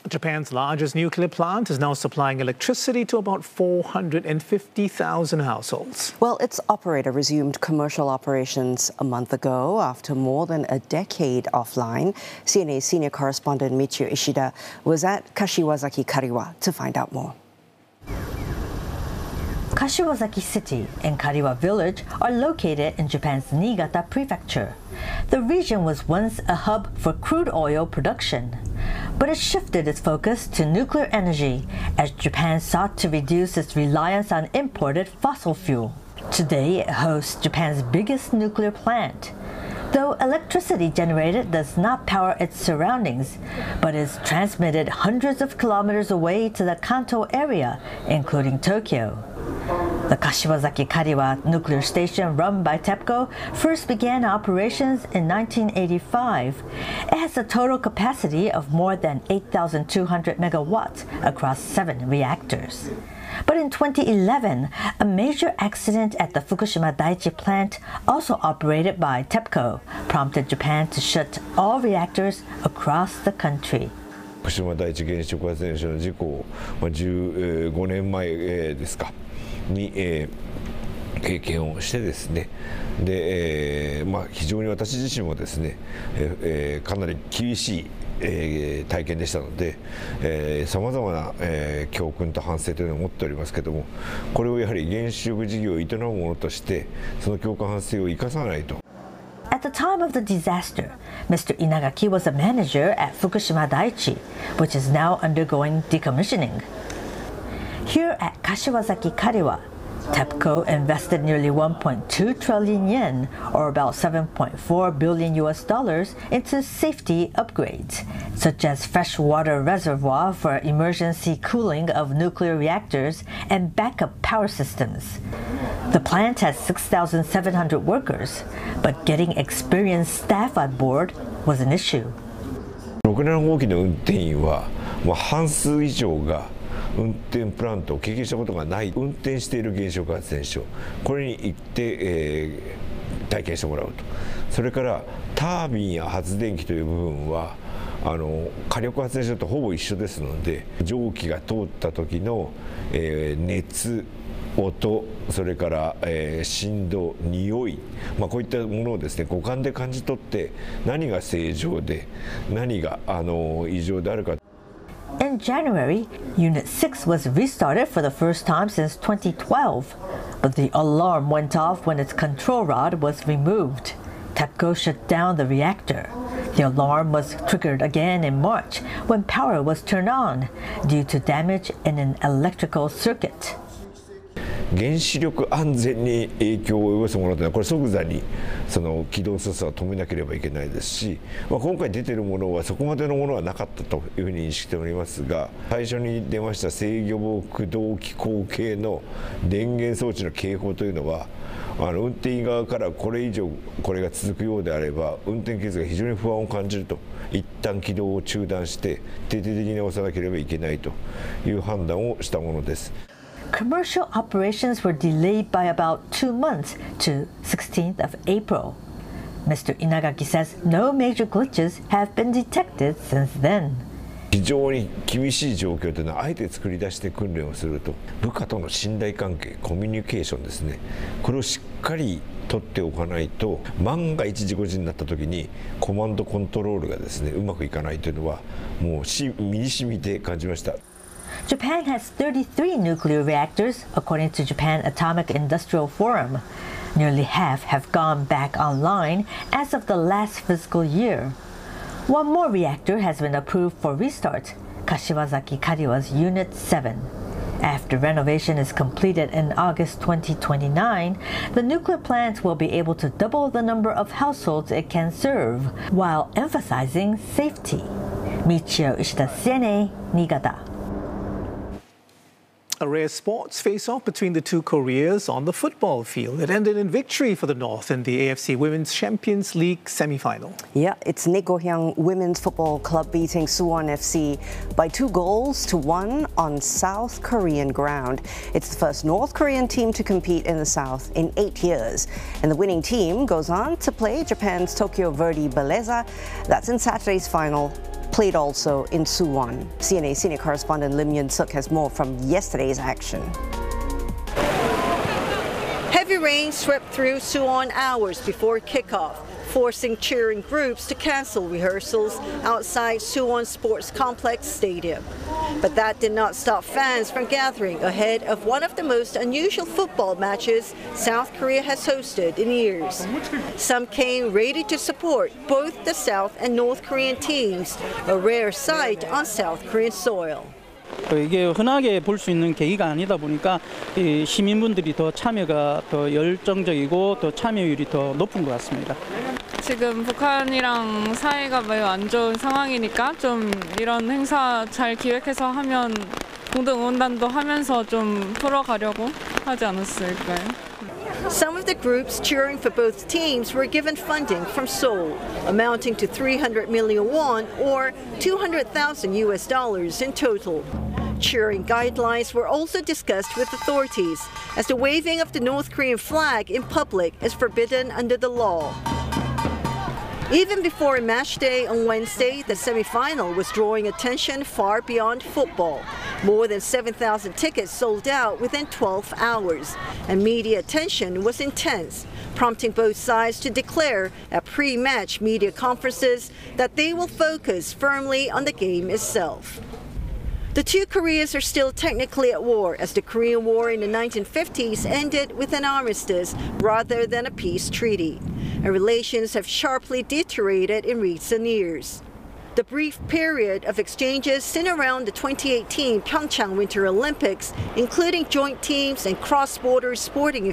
Japan's largest nuclear plant is now supplying electricity to about 450,000 households. Well, its operator resumed commercial operations a month ago after more than a decade offline. CNA senior correspondent Michio Ishida was at Kashiwazaki Kariwa to find out more. Kashiwazaki City and Kariwa Village are located in Japan's Niigata Prefecture. The region was once a hub for crude oil production, but it shifted its focus to nuclear energy as Japan sought to reduce its reliance on imported fossil fuel. Today, it hosts Japan's biggest nuclear plant. Though electricity generated does not power its surroundings, but is transmitted hundreds of kilometers away to the Kanto area, including Tokyo. The Kashiwazaki Kariwa nuclear station, run by TEPCO, first began operations in 1985. It has a total capacity of more than 8,200 megawatts across 7 reactors. But in 2011, a major accident at the Fukushima Daiichi plant, also operated by TEPCO, prompted Japan to shut all reactors across the country. 福島第一原子力発電所の事故、15年前ですかに、経験をしてですね、で、非常に私自身もですね、かなり厳しい体験でしたので、さまざまな教訓と反省というのを持っておりますけれども、これをやはり原子力事業を営む者としてその教訓反省を生かさないと。 At the time of the disaster, Mr. Inagaki was a manager at Fukushima Daiichi, which is now undergoing decommissioning. Here at Kashiwazaki Kariwa, TEPCO invested nearly 1.2 trillion yen, or about $7.4 billion into safety upgrades, such as freshwater reservoir for emergency cooling of nuclear reactors and backup power systems. The plant has 6,700 workers, but getting experienced staff on board was an issue. 67号機の運転員は、半数以上が運転プラントを経験したことがない、運転している原子力発電所、これに行って、体験してもらうと。それからタービンや発電機という部分は火力発電所とほぼ一緒ですので、蒸気が通った時の、熱、音、それから、振動、匂い、こういったものをですね、五感で感じ取って何が正常で何が異常であるか。 In January, Unit 6 was restarted for the first time since 2012, but the alarm went off when its control rod was removed. TEPCO shut down the reactor. The alarm was triggered again in March when power was turned on due to damage in an electrical circuit. 原子力安全に影響を及ぼすものというのはこれ即座にその起動操作を止めなければいけないですし、今回出ているものはそこまでのものはなかったというふうに認識しておりますが、最初に出ました制御棒駆動機構系の電源装置の警報というのは運転員側からこれ以上これが続くようであれば運転技術が非常に不安を感じると、一旦起動を中断して徹底的に直さなければいけないという判断をしたものです。 Commercial operations were delayed by about 2 months to 16th of April. Mr. Inagaki says no major glitches have been detected since then. 非常に厳しい状況というのはあえて作り出して訓練をすると、部下との信頼関係、コミュニケーションですね、これをしっかり取っておかないと、万が一事故時になった時にコマンドコントロールがですねうまくいかないというのはもう身に染みて感じました。 Japan has 33 nuclear reactors, according to Japan Atomic Industrial Forum. Nearly half have gone back online as of the last fiscal year. One more reactor has been approved for restart, Kashiwazaki Kariwa's Unit 7. After renovation is completed in August 2029, the nuclear plant will be able to double the number of households it can serve, while emphasizing safety. Michio Ishida, CNA, Niigata. A rare sports face-off between the two Koreas on the football field. It ended in victory for the North in the AFC Women's Champions League semi-final. Yeah, it's Naegohyang Women's Football Club beating Suwon FC by 2-1 on South Korean ground. It's the first North Korean team to compete in the South in 8 years. And the winning team goes on to play Japan's Tokyo Verdy Belleza. That's in Saturday's final. played also in Suwon. CNA senior correspondent Lim Yun-suk has more from yesterday's action. Heavy rain swept through Suwon hours before kickoff, forcing cheering groups to cancel rehearsals outside Suwon Sports Complex Stadium. But that did not stop fans from gathering ahead of one of the most unusual football matches South Korea has hosted in years. Some came ready to support both the South and North Korean teams, a rare sight on South Korean soil. 이게 흔하게 볼 수 있는 계기가 아니다 보니까 이 시민분들이 더 참여가 더 열정적이고 더 참여율이 더 높은 것 같습니다. 지금 북한이랑 사이가 매우 안 좋은 상황이니까 좀 이런 행사 잘 기획해서 하면 공동 응원단도 하면서 좀 풀어가려고 하지 않았을까요? Some of the groups cheering for both teams were given funding from Seoul, amounting to 300 million won or $200,000 in total. Cheering guidelines were also discussed with authorities, as the waving of the North Korean flag in public is forbidden under the law. Even before match day on Wednesday, the semi-final was drawing attention far beyond football. More than 7,000 tickets sold out within 12 hours, and media attention was intense, prompting both sides to declare at pre-match media conferences that they will focus firmly on the game itself. The two Koreas are still technically at war, as the Korean War in the 1950s ended with an armistice rather than a peace treaty, and relations have sharply deteriorated in recent years. The brief period of exchanges seen around the 2018 Pyeongchang Winter Olympics, including joint teams and cross-border sporting